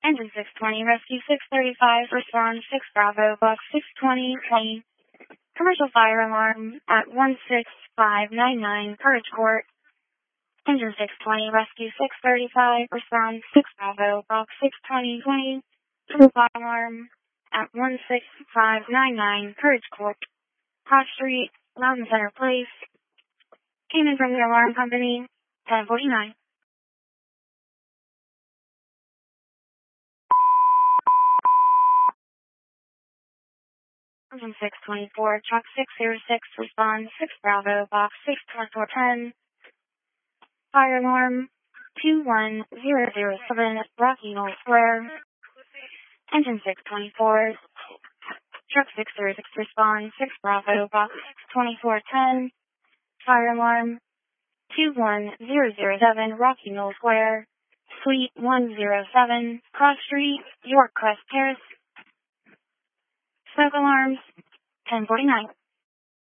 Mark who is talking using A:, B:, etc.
A: Engine 620, Rescue 635, respond 6 Bravo, Box 620, commercial fire alarm at 16599, Courage Court. Engine 620, Rescue 635, respond 6 Bravo, Box 620, commercial fire alarm at 16599, Courage Court. Cross Street, Loudon Center Place. Came in from the alarm company, 1049. Engine 624, Truck 606, respond 6 Bravo, Box 62410. Fire alarm 21007, Rocky Knoll Square. Engine 624, Truck 606, respond 6 Bravo, Box 62410. Fire alarm 21007, Rocky Knoll Square. Suite 107, Cross Street, York Crest Terrace. Smoke alarms 1049.